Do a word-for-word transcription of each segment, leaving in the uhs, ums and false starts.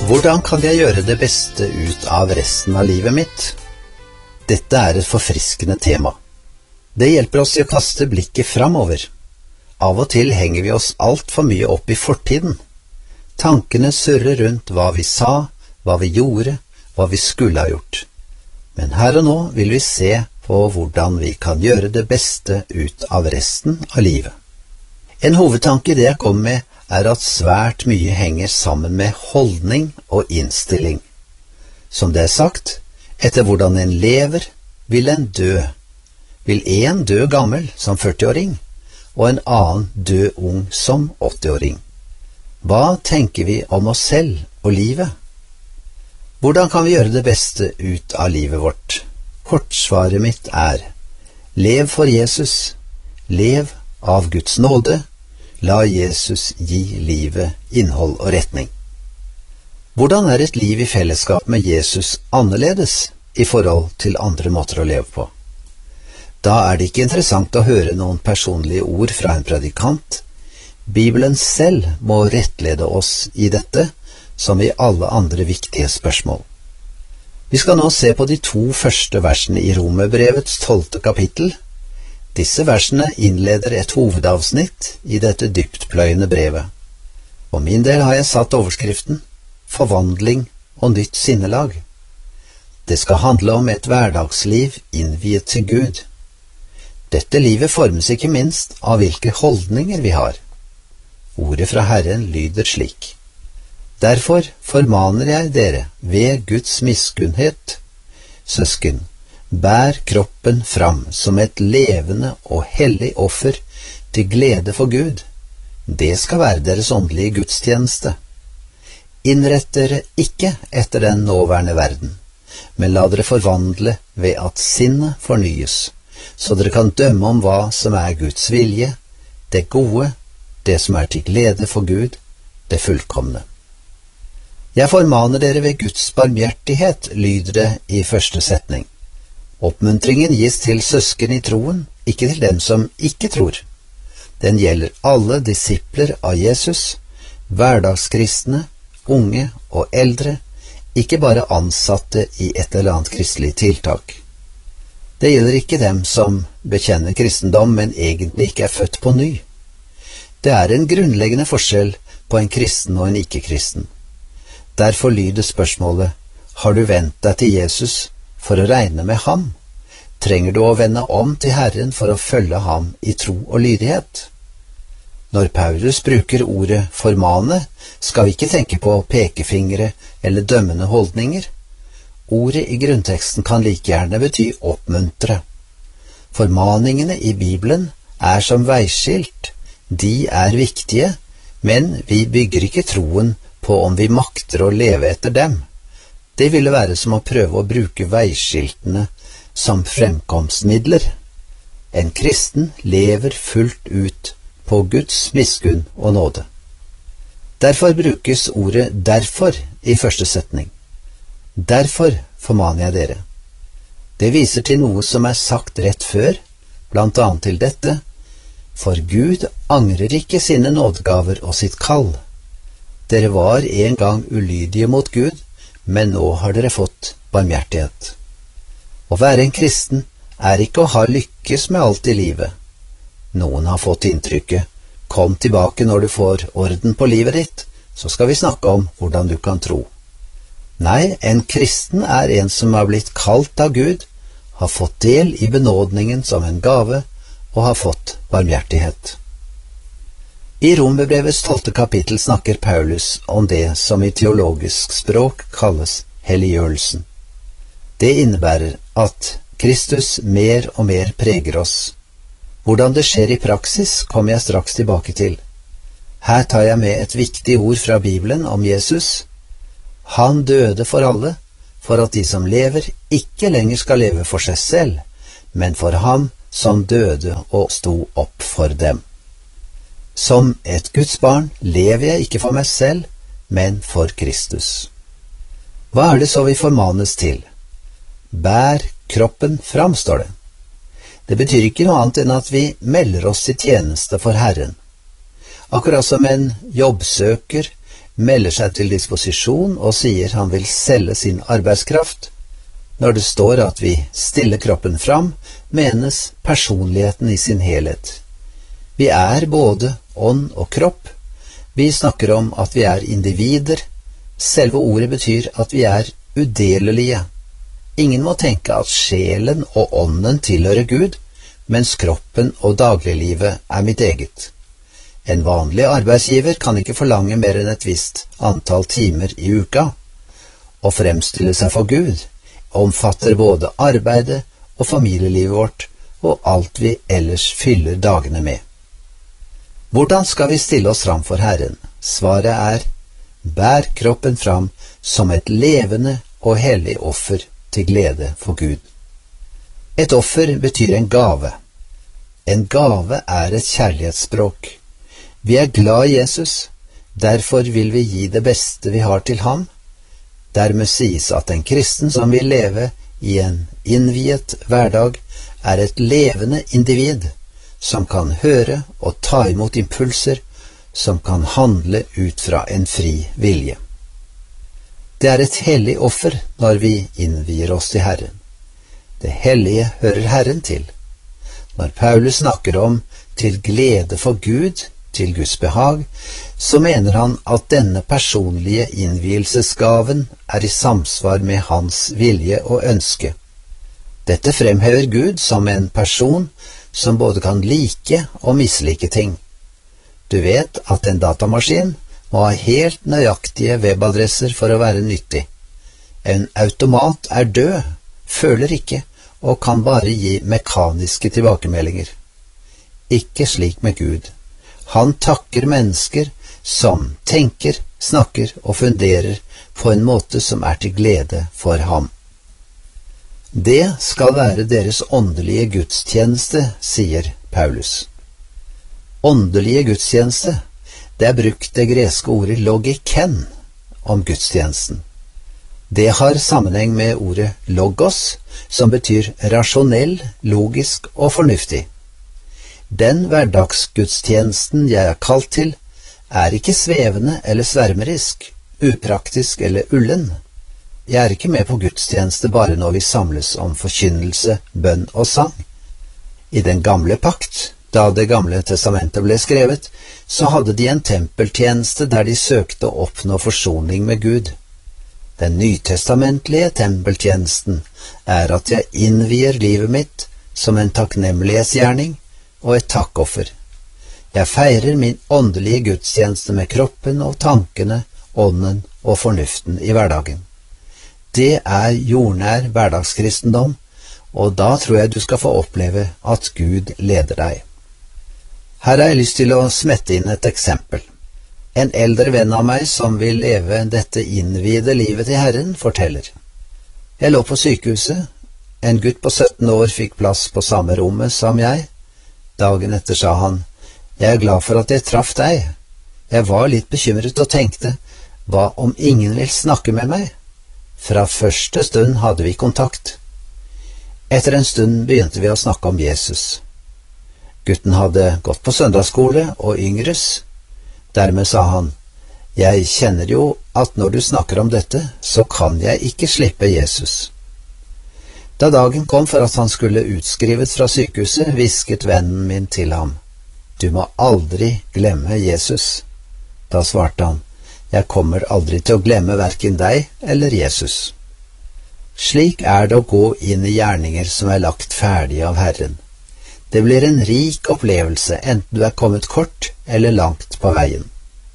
Hvordan kan jeg gjøre det beste ut av resten av livet mitt? Dette er et forfriskende tema. Det hjelper oss til å kaste blikket framover. Av og til henger vi oss alt for mye opp i fortiden. Tankene surrer rundt hva vi sa, hva vi gjorde, hva vi skulle ha gjort. Men her og nå vil vi se på hvordan vi kan gjøre det beste ut av resten av livet. En hovedtanke i det jeg kom med er at svært mye henger sammen med holdning og innstilling. Som det er sagt, etter hvordan en lever, vil en dø. Vil en dø gammel som førtiåring, og en annen dø ung som åttiåring. Hva tenker vi om oss selv og livet? Hvordan kan vi gjøre det beste ut av livet vårt? Kortsvaret mitt er: lev for Jesus, lev av Guds nåde, la Jesus gi livet innhold og retning. Hvordan er et liv i fellesskap med Jesus annerledes i forhold til andre måter å leve på? Da er det ikke interessant å høre noen personlige ord fra en predikant. Bibelen selv må rettlede oss i dette, som i alle andre viktige spørsmål. Vi skal nå se på de to første versene i Romerbrevets tolvte kapittel. Disse versene innleder et hovedavsnitt i dette dyptpløyende brevet. For min del har jeg satt overskriften Forvandling og nytt sinnelag. Det skal handle om et hverdagsliv innviet til Gud. Dette livet formes ikke minst av hvilke holdninger vi har. Ordet fra Herren lyder slik: Derfor formaner jeg dere ved Guds miskunnhet, søsken, bær kroppen fram som et levende og hellig offer til glede for Gud. Det skal være deres åndelige gudstjeneste. Innrett dere ikke etter den nåværende verden, men la dere forvandle ved at sinnet fornyes, så dere kan dømme om hva som er Guds vilje, det gode, det som er til glede for Gud, det fullkomne. Jeg formaner dere ved Guds barmhjertighet, lyder det i første setning. Oppmuntringen gis til søsken i troen, ikke til dem som ikke tror. Den gjelder alle disipler av Jesus, hverdagskristne, unge og eldre, ikke bare ansatte i et eller annet kristelig tiltak. Det gjelder ikke dem som bekjenner kristendom, men egentlig ikke er født på ny. Det er en grunnleggende forskjell på en kristen og en ikke-kristen. Derfor lyder spørsmålet: har du vendt deg til Jesus for å regne med ham? Trenger du å vende om til Herren for å følge ham i tro og lydighet? Når Paulus bruker ordet formane, skal vi ikke tenke på pekefingre eller dømmende holdninger. Ordet i grunnteksten kan like gjerne bety oppmuntre. Formaningene i Bibelen er som veiskilt. De er viktige, men vi bygger ikke troen på om vi makter å leve etter dem. Det ville være som å prøve å bruke veiskiltene som fremkomstmidler. En kristen lever fullt ut på Guds miskunn og nåde. Derfor brukes ordet derfor i første setning. Derfor formaner jeg dere. Det viser til noe som er sagt rett før, blant annet til dette: For Gud angrer ikke sine nådegaver og sitt kall. Dere var en gang ulydige mot Gud, men nå har dere fått barmhjertighet. Å være en kristen er ikke å ha lykkes med alt i livet. Noen har fått inntrykket: kom tilbake når du får orden på livet ditt, så skal vi snakke om hvordan du kan tro. Nei, en kristen er en som har blitt kalt av Gud, har fått del i benådningen som en gave, og har fått barmhjertighet. I Romerbrevets tolvte kapittel snakker Paulus om det som i teologisk språk kalles helliggjørelsen. Det innebærer at Kristus mer og mer preger oss. Hvordan det skjer i praksis, kommer jeg straks tilbake til. Her tar jeg med et viktig ord fra Bibelen om Jesus. Han døde for alle, for at de som lever ikke lenger skal leve for seg selv, men for ham som døde og sto opp for dem. Som et Guds barn lever jeg ikke for meg selv, men for Kristus. Hva er det så vi formanes til? Bær kroppen fram, står det. Det betyr ikke noe annet enn at vi melder oss i tjeneste for Herren. Akkurat som en jobbsøker melder seg til disposisjon og sier han vil selge sin arbeidskraft. Når det står at vi stiller kroppen fram, menes personligheten i sin helhet. Vi er både ånd og kropp. Vi snakker om at vi er individer. Selve ordet betyr at vi er udelelige. Ingen må tenke at sjelen og ånden tilhører Gud, mens kroppen og dagliglivet er mitt eget. En vanlig arbeidsgiver kan ikke forlange mer enn et visst antall timer i uka. Å fremstille seg for Gud omfatter både arbeidet og familielivet vårt og alt vi ellers fyller dagene med. Hvordan skal vi stille oss fram for Herren? Svaret er: bær kroppen fram som et levende og hellig offer til glede for Gud. Et offer betyr en gave. En gave er et kjærlighetsspråk. Vi er glad i Jesus, derfor vil vi gi det beste vi har til ham. Dermed sies at en kristen som vil leve i en innviet hverdag, er et levende individ, som kan høre og ta imot impulser, som kan handle ut fra en fri vilje. Det er et hellig offer når vi innvier oss til Herren. Det hellige hører Herren til. Når Paulus snakker om til glede for Gud, til Guds behag, så mener han at denne personlige innvielsesgaven er i samsvar med hans vilje og ønske. Dette fremhever Gud som en person som både kan like og mislike ting. Du vet at en datamaskin må ha helt nøyaktige webadresser for å være nyttig. En automat er død, føler ikke, og kan bare gi mekaniske tilbakemeldinger. Ikke slik med Gud. Han takker mennesker som tenker, snakker og funderer på en måte som er til glede for ham. Det skal være deres åndelige gudstjeneste, sier Paulus. Åndelige gudstjeneste, det er brukt det greske ordet logiken om gudstjenesten. Det har sammenheng med ordet logos, som betyr rasjonell, logisk og fornuftig. Den hverdagsgudstjenesten jeg er kalt til, er ikke svevende eller svermerisk, upraktisk eller ullen. Jeg er ikke med på gudstjeneste bare når vi samles om forkynnelse, bønn og sang. I den gamle pakt, da det gamle testamentet ble skrevet, så hadde de en tempeltjeneste der de søkte å oppnå forsoning med Gud. Den nytestamentlige tempeltjenesten er at jeg innvier livet mitt som en takknemlighetsgjerning og et takkoffer. Jeg feirer min åndelige gudstjeneste med kroppen og tankene, ånden og fornuften i hverdagen. Det er jordnær hverdagskristendom, og da tror jeg du skal få oppleve at Gud leder deg. Her har jeg lyst til å smette inn et eksempel. En eldre venn av meg som vil leve dette innvide livet til Herren, forteller: Jeg lå på sykehuset. En gutt på sytten år fikk plass på samme rommet som jeg. Dagen etter sa han: Jeg er glad for at jeg traff deg. Jeg var litt bekymret og tenkte: hva om ingen vil snakke med meg? Fra første stund hadde vi kontakt. Etter en stund begynte vi å snakke om Jesus. Gutten hadde gått på søndagsskole og yngres. Dermed sa han: Jeg kjenner jo at når du snakker om dette, så kan jeg ikke slippe Jesus. Da dagen kom for at han skulle utskrives fra sykehuset, hvisket vennen min til ham: Du må aldri glemme Jesus. Da svarte han: Jeg kommer aldri til å glemme hverken deg eller Jesus. Slik er det å gå inn i gjerninger som er lagt ferdig av Herren. Det blir en rik opplevelse, enten du er kommet kort eller langt på veien.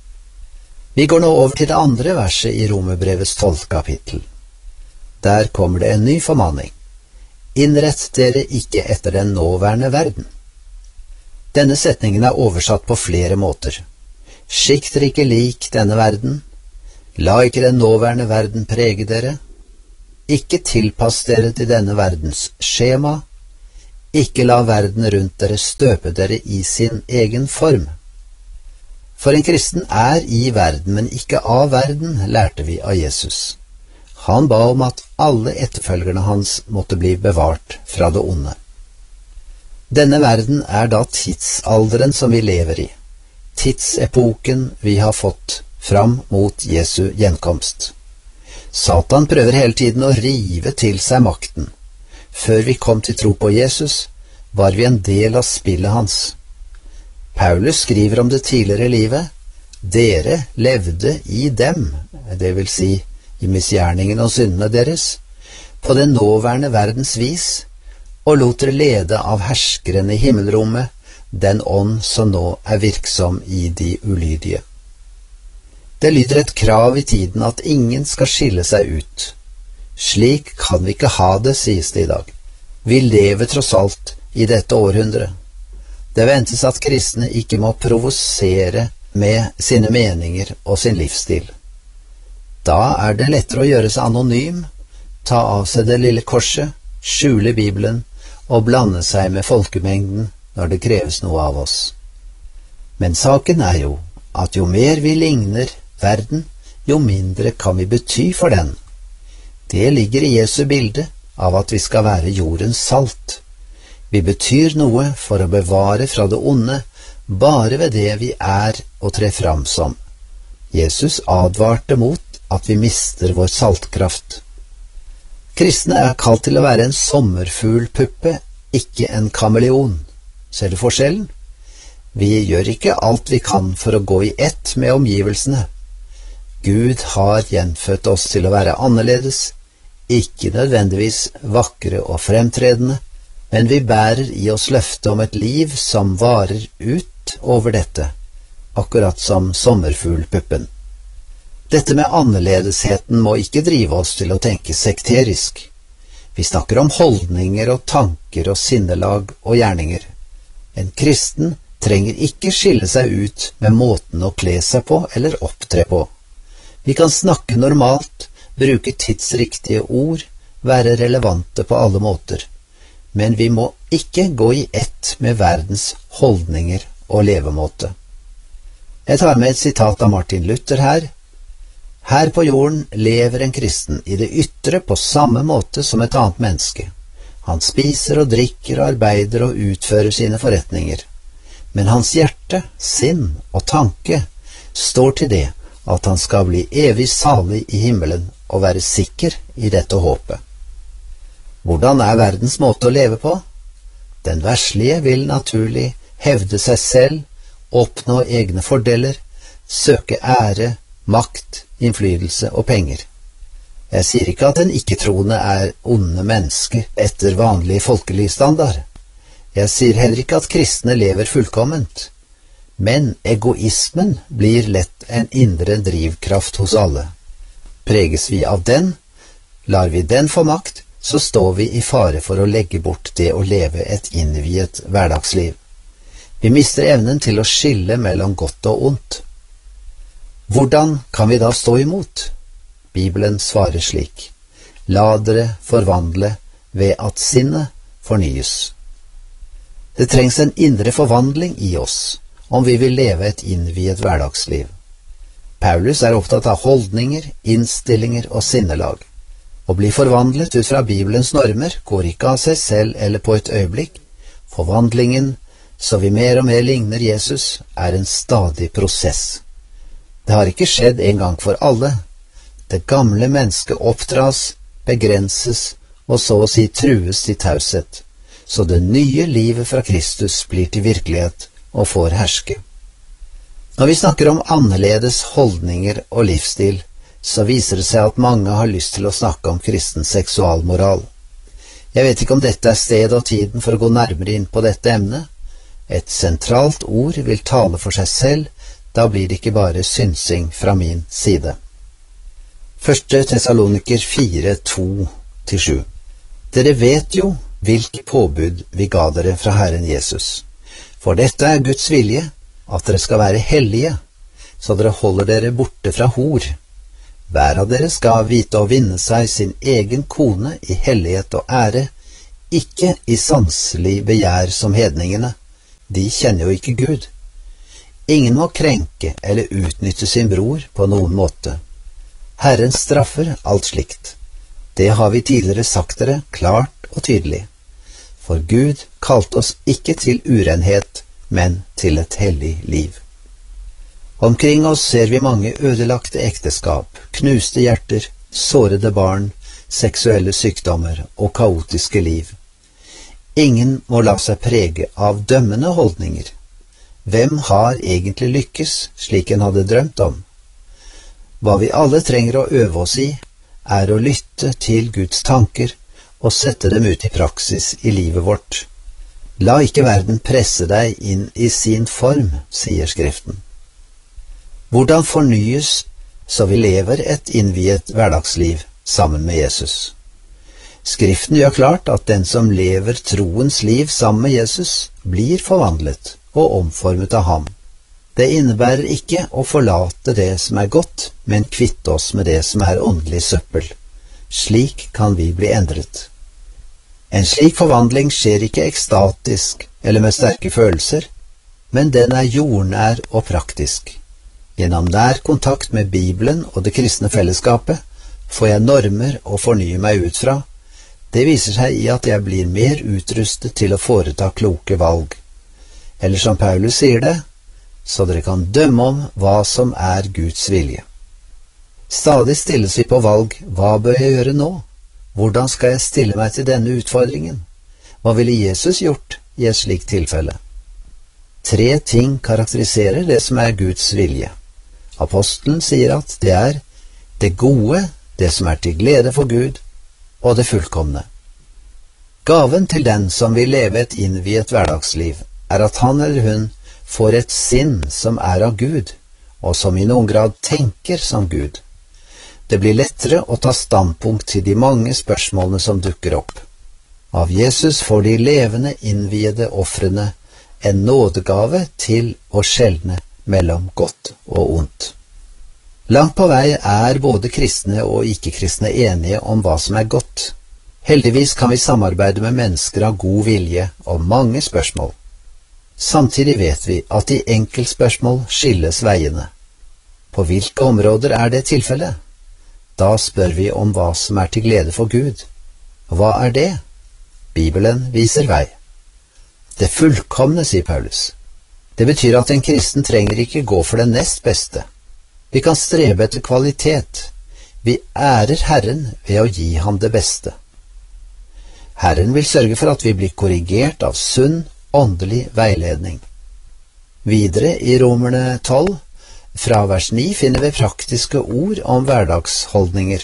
Vi går nå over til det andre verset i Romerbrevets tolvte kapittel. Der kommer det en ny formaning. Innrett dere ikke etter den nåværende verden. Denne setningen er oversatt på flere måter. Skikk dere ikke lik denne verden. La ikke den nåværende verden prege dere. Ikke tilpass dere til denne verdens skjema. Ikke la verden rundt dere støpe dere i sin egen form. For en kristen er i verden, men ikke av verden, lærte vi av Jesus. Han ba om at alle etterfølgerne hans måtte bli bevart fra det onde. Denne verden er da tidsalderen som vi lever i, tidsepoken vi har fått fram mot Jesu gjenkomst. Satan prøver hele tiden å rive til seg makten. Før vi kom til tro på Jesus, var vi en del av spillet hans. Paulus skriver om det tidligere livet. Dere levde i dem, det vil si i misgjerningen og syndene deres, på den nåværende verdens vis, og lot dere lede av herskeren i himmelrommet, den ånd som nå er virksom i de ulydige. Det lyder et krav i tiden at ingen skal skille seg ut. Slik kan vi ikke ha det, sies det i dag. Vi lever tross alt i dette århundret. Det ventes at kristne ikke må provosere med sine meninger og sin livsstil. Da er det lettere å gjøre seg anonym, ta av seg det lille korset, skjule Bibelen og blande seg med folkemengden når det kreves noe av oss. Men saken er jo at jo mer vi ligner verden, jo mindre kan vi bety for den. Det ligger i Jesu bilde av at vi skal være jordens salt. Vi betyr noe for å bevare fra det onde, bare ved det vi er og trer fram som. Jesus advarte mot at vi mister vår saltkraft. Kristne er kalt til å være en sommerfuglpuppe, ikke en kameleon. Ser du forskjellen? Vi gjør ikke alt vi kan for å gå i ett med omgivelsene. Gud har gjenfødt oss til å være annerledes, ikke nødvendigvis vakre og fremtredende, men vi bærer i oss løfte om et liv som varer ut over dette, akkurat som sommerfuglpuppen. Dette med annerledesheten må ikke drive oss til å tenke sekterisk. Vi snakker om holdninger og tanker og sinnelag og gjerninger. En kristen trenger ikke skille seg ut med måten å kle seg på eller opptre på. Vi kan snakke normalt, bruke tidsriktige ord, være relevante på alle måter, men vi må ikke gå i ett med verdens holdninger og levemåte. Jeg tar med et sitat av Martin Luther her. Her på jorden lever en kristen i det ytre på samme måte som et annet menneske. Han spiser og drikker og arbeider og utfører sine forretninger. Men hans hjerte, sinn og tanke står til det at han skal bli evig salig i himmelen og være sikker i dette håpet. Hvordan er verdens måte å leve på? Den verslige vil naturlig hevde seg selv, oppnå egne fordeler, søke ære, makt, innflytelse og penger. Jeg sier ikke at en ikke-troende er onde mennesker etter vanlig folkelig standard. Jeg sier heller ikke at kristne lever fullkomment. Men egoismen blir lett en indre drivkraft hos alle. Preges vi av den, lar vi den få makt, så står vi i fare for å legge bort det å leve et innviet hverdagsliv. Vi mister evnen til å skille mellom godt og ondt. Hvordan kan vi da stå imot? Bibelen svarer slik: La dere forvandle ved at sinnet fornyes. Det trengs en indre forvandling i oss, om vi vil leve et innviet hverdagsliv. Paulus er opptatt av holdninger, innstillinger og sinnelag. Å bli forvandlet ut fra Bibelens normer går ikke av seg selv eller på et øyeblikk. Forvandlingen, så vi mer og mer ligner Jesus, er en stadig prosess. Det har ikke skjedd en gang for alle. Det gamle mennesket oppdras, begrenses og så å si trues til taushet, så det nye livet fra Kristus blir til virkelighet og får herske. Når vi snakker om annerledes holdninger og livsstil, så viser det seg at mange har lyst til å snakke om kristen seksualmoral. Jeg vet ikke om dette er stedet og tiden for å gå nærmere inn på dette emnet. Et sentralt ord vil tale for seg selv, da blir det ikke bare synsing fra min side. Første Tessaloniker fire, to til sju. Dere vet jo hvilke påbud vi ga dere fra Herren Jesus. For dette er Guds vilje, at dere skal være hellige, så dere holder dere borte fra hor. Hver av dere skal vite å vinne seg sin egen kone i hellighet og ære, ikke i sanselig begjær som hedningene. De kjenner jo ikke Gud. Ingen må krenke eller utnytte sin bror på noen måte. Herren straffer alt slikt. Det har vi tidligere sagt dere klart og tydelig. For Gud kalte oss ikke til urenhet, men til et hellig liv. Omkring oss ser vi mange ødelagte ekteskap, knuste hjerter, sårede barn, seksuelle sykdommer og kaotiske liv. Ingen må la seg prege av dømmende holdninger. Hvem har egentlig lykkes slik en hadde drømt om? Hva vi alle trenger å øve oss i, er å lytte til Guds tanker og sette dem ut i praksis i livet vårt. La ikke verden presse deg inn i sin form, sier Skriften. Hvordan fornyes så vi lever et innviet hverdagsliv sammen med Jesus? Skriften gjør klart at den som lever troens liv sammen med Jesus, blir forvandlet og omformet av ham. Det innebærer ikke å forlate det som er godt, men kvitte oss med det som er åndelig søppel. Slik kan vi bli endret. En slik forvandling skjer ikke ekstatisk eller med sterke følelser, men den er jordnær og praktisk. Gjennom nær kontakt med Bibelen og det kristne fellesskapet får jeg normer å fornye meg ut fra. Det viser seg i at jeg blir mer utrustet til å foreta kloke valg. Eller som Paulus sier det, så dere kan dømme om hva som er Guds vilje. Stadig stilles vi på valg. Hva bør jeg gjøre nå? Hvordan skal jeg stille meg til denne utfordringen? Hva ville Jesus gjort i et slikt tilfelle? Tre ting karakteriserer det som er Guds vilje. Apostelen sier at det er det gode, det som er til glede for Gud, og det fullkomne. Gaven til den som vil leve et innviet hverdagsliv, er at han eller hun får et sinn som er av Gud, og som i noen grad tenker som Gud. Det blir lettere å ta standpunkt til de mange spørsmålene som dukker opp. Av Jesus får de levende, innviede ofrene en nådegave til å skjelne mellom godt og ondt. Langt på vei er både kristne og ikke-kristne enige om hva som er godt. Heldigvis kan vi samarbeide med mennesker av god vilje om mange spørsmål. Samtidig vet vi at i enkeltspørsmål skilles veiene. På hvilke områder er det tilfellet? Da spør vi om hva som er til glede for Gud. Hva er det? Bibelen viser vei. Det fullkomne, sier Paulus. Det betyr at en kristen trenger ikke gå for det nest beste. Vi kan strebe etter kvalitet. Vi ærer Herren ved å gi ham det beste. Herren vil sørge for at vi blir korrigert av sunn, åndelig veiledning. Videre i Romerne tolv, fra vers ni, finner vi praktiske ord om hverdagsholdninger.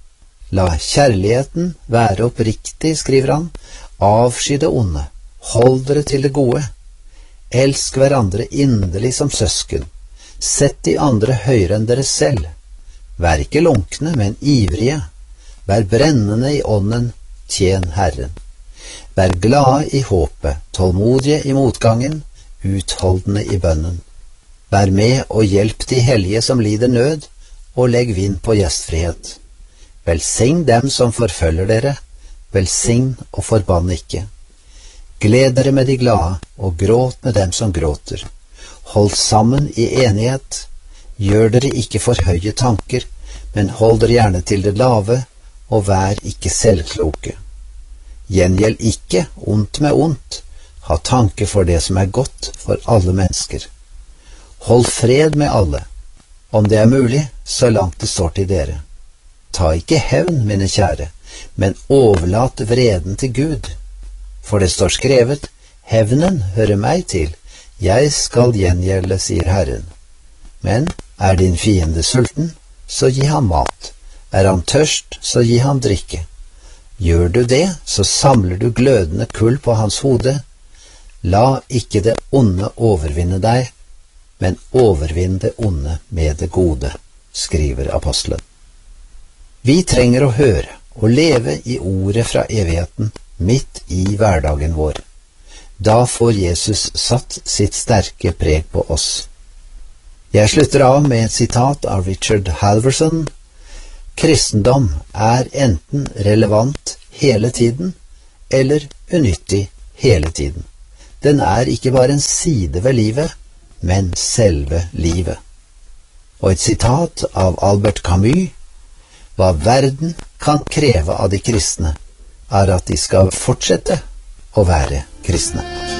La kjærligheten være oppriktig, skriver han, avsky det onde, hold dere til det gode. Elsk hverandre inderlig som søsken. Sett de andre høyere enn dere selv. Vær ikke lunkne, men ivrige. Vær brennende i ånden, tjen Herren. Vær glade i håpet, tålmodige i motgangen, utholdende i bønnen. Vær med og hjelp de hellige som lider nød, og legg vind på gjestfrihet. Velsign dem som forfølger dere, velsign og forbann ikke. Gled dere med de glade, og gråt med dem som gråter. Hold sammen i enighet. Gjør dere ikke for høye tanker, men hold dere gjerne til det lave, og vær ikke selvkloke. Gjengjeld ikke ondt med ondt. Ha tanke for det som er godt for alle mennesker. Hold fred med alle, om det er mulig, så langt det står til dere. Ta ikke hevn, mine kjære, men overlat vreden til Gud. For det står skrevet, hevnen hører meg til, jeg skal gjengjelde, sier Herren. Men er din fiende sulten, så gi ham mat. Er han tørst, så gi ham drikke. Gjør du det, så samler du glødende kull på hans hode. La ikke det onde overvinne deg, men overvinn det onde med det gode, skriver apostelen. Vi trenger å høre og leve i ordet fra evigheten, midt i hverdagen vår. Da får Jesus satt sitt sterke preg på oss. Jeg slutter av med et sitat av Richard Halverson. Kristendom er enten relevant hele tiden, eller unyttig hele tiden. Den er ikke bare en side ved livet, men selve livet. Og et sitat av Albert Camus: hva verden kan kreve av de kristne, er at de skal fortsette å være kristne.